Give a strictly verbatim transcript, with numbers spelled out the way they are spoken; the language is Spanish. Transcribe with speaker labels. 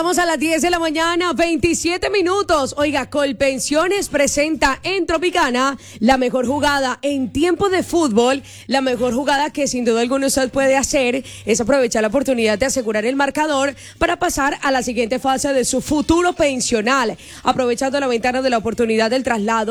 Speaker 1: Estamos a las diez de la mañana, veintisiete minutos. Oiga, Colpensiones presenta en Tropicana la mejor jugada en tiempo de fútbol. La mejor jugada que sin duda alguna usted puede hacer es aprovechar la oportunidad de asegurar el marcador para pasar a la siguiente fase de su futuro pensional. Aprovechando la ventana de la oportunidad del traslado